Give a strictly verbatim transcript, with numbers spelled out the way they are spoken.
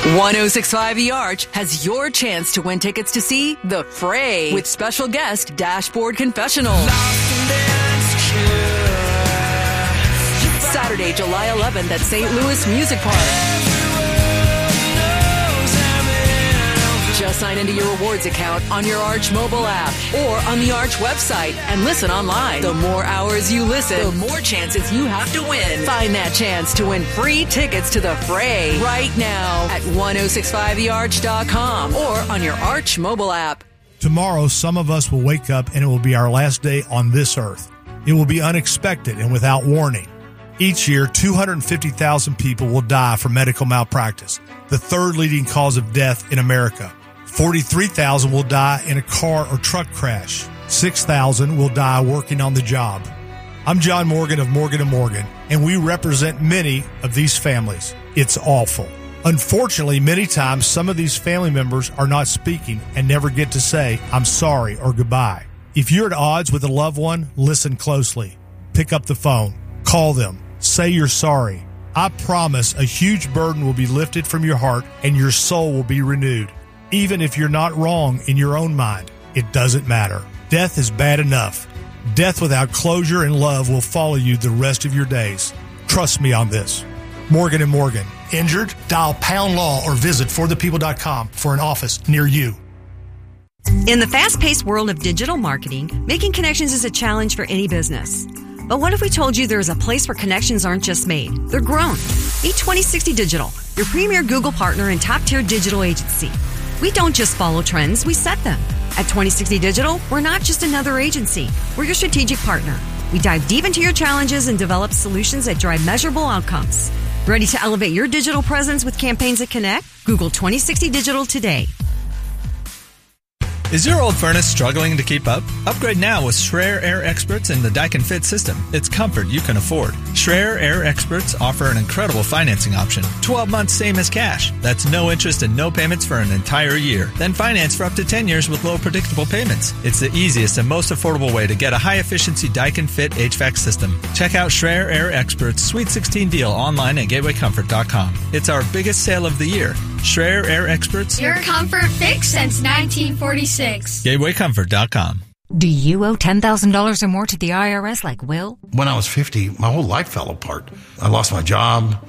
one oh six point five The Arch has your chance to win tickets to see The Fray with special guest Dashboard Confessional. Saturday, July eleventh at Saint Louis Music Park. Just sign into your rewards account on your Arch mobile app or on the Arch website and listen online. The more hours you listen, the more chances you have to win. Find that chance to win free tickets to The Fray right now at ten sixty-five the arch dot com or on your Arch mobile app. Tomorrow, some of us will wake up and it will be our last day on this earth. It will be unexpected and without warning. Each year, two hundred fifty thousand people will die from medical malpractice, the third leading cause of death in America. forty-three thousand will die in a car or truck crash. six thousand will die working on the job. I'm John Morgan of Morgan and Morgan, and we represent many of these families. It's awful. Unfortunately, many times some of these family members are not speaking and never get to say, I'm sorry or goodbye. If you're at odds with a loved one, listen closely. Pick up the phone. Call them. Say you're sorry. I promise a huge burden will be lifted from your heart and your soul will be renewed. Even if you're not wrong in your own mind, it doesn't matter. Death is bad enough. Death without closure and love will follow you the rest of your days. Trust me on this. Morgan and Morgan. Injured? Dial pound law or visit for the people dot com for an office near you. In the fast-paced world of digital marketing, making connections is a challenge for any business. But what if we told you there is a place where connections aren't just made, they're grown? Meet twenty sixty Digital, your premier Google partner and top-tier digital agency. We don't just follow trends, we set them. At twenty sixty Digital, we're not just another agency. We're your strategic partner. We dive deep into your challenges and develop solutions that drive measurable outcomes. Ready to elevate your digital presence with campaigns that connect? Google twenty sixty Digital today. Is your old furnace struggling to keep up? Upgrade now with Schreier Air Experts and the Daikin Fit system. It's comfort you can afford. Schreier Air Experts offer an incredible financing option. twelve months same as cash. That's no interest and no payments for an entire year. Then finance for up to ten years with low predictable payments. It's the easiest and most affordable way to get a high-efficiency Daikin Fit H V A C system. Check out Schreier Air Experts Sweet sixteen deal online at gateway comfort dot com. It's our biggest sale of the year. Schreier Air Experts. Your comfort fix since nineteen forty-six. gateway comfort dot com. Do you owe ten thousand dollars or more to the I R S like Will? When I was fifty, my whole life fell apart. I lost my job.